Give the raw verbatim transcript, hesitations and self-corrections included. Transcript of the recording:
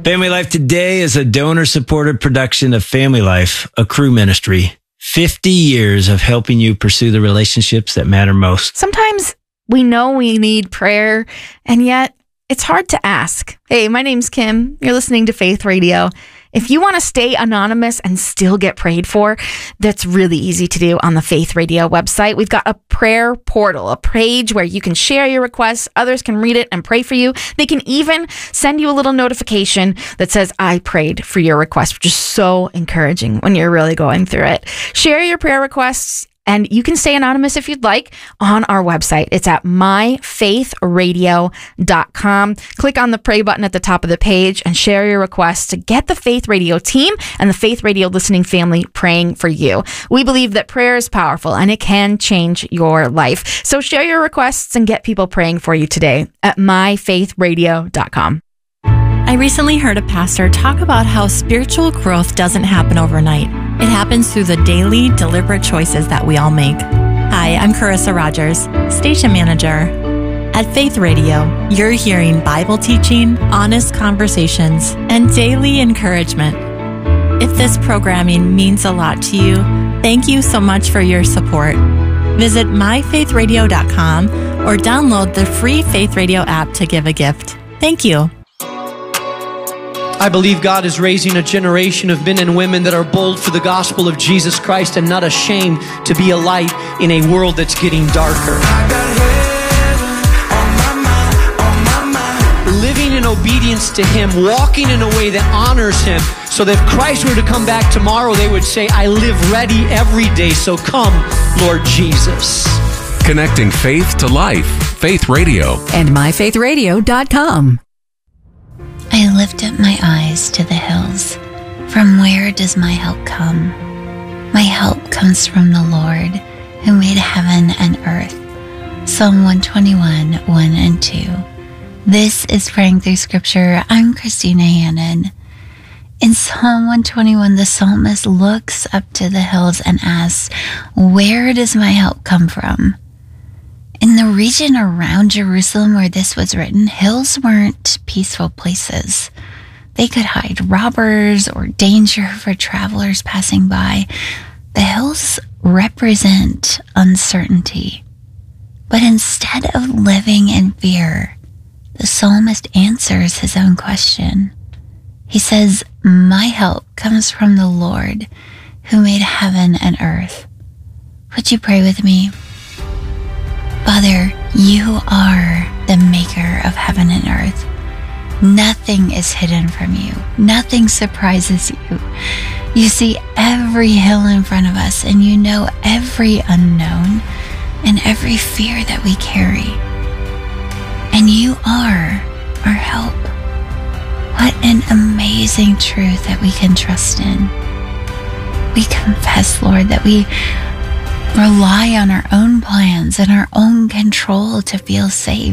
Family Life Today is a donor-supported production of Family Life, a Cru ministry. fifty years of helping you pursue the relationships that matter most. Sometimes we know we need prayer, and yet it's hard to ask. Hey, my name's Kim. You're listening to Faith Radio. If you want to stay anonymous and still get prayed for, that's really easy to do on the Faith Radio website. We've got a prayer portal, a page where you can share your requests. Others can read it and pray for you. They can even send you a little notification that says, I prayed for your request, which is so encouraging when you're really going through it. Share your prayer requests. And you can stay anonymous if you'd like on our website. It's at my faith radio dot com. Click on the pray button at the top of the page and share your requests to get the Faith Radio team and the Faith Radio listening family praying for you. We believe that prayer is powerful and it can change your life. So share your requests and get people praying for you today at my faith radio dot com. I recently heard a pastor talk about how spiritual growth doesn't happen overnight. It happens through the daily, deliberate choices that we all make. Hi, I'm Carissa Rogers, station manager. At Faith Radio, you're hearing Bible teaching, honest conversations, and daily encouragement. If this programming means a lot to you, thank you so much for your support. Visit my faith radio dot com or download the free Faith Radio app to give a gift. Thank you. I believe God is raising a generation of men and women that are bold for the gospel of Jesus Christ and not ashamed to be a light in a world that's getting darker. Living in obedience to Him, walking in a way that honors Him, so that if Christ were to come back tomorrow, they would say, I live ready every day, so come, Lord Jesus. Connecting faith to life. Faith Radio. And my faith radio dot com. I lift up my eyes to the hills. From where does my help come? My help comes from the Lord, who made heaven and earth. Psalm one twenty-one, one and two. This is Praying Through Scripture. I'm Christina Hannon. In Psalm one twenty-one, the psalmist looks up to the hills and asks, where does my help come from? In the region around Jerusalem where this was written, hills weren't peaceful places. They could hide robbers or danger for travelers passing by. The hills represent uncertainty. But instead of living in fear, the psalmist answers his own question. He says, my help comes from the Lord who made heaven and earth. Would you pray with me? Father, you are the maker of heaven and earth. Nothing is hidden from you. Nothing surprises you. You see every hill in front of us, and you know every unknown and every fear that we carry. And you are our help. What an amazing truth that we can trust in. We confess, Lord, that we rely on our own plans and our own control to feel safe.